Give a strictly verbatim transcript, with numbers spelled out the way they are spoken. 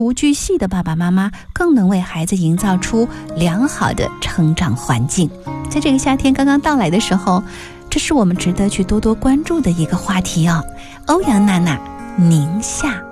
无巨细的爸爸妈妈更能为孩子营造出良好的成长环境。在这个夏天刚刚到来的时候，这是我们值得去多多关注的一个话题哦。欧阳娜娜，宁夏。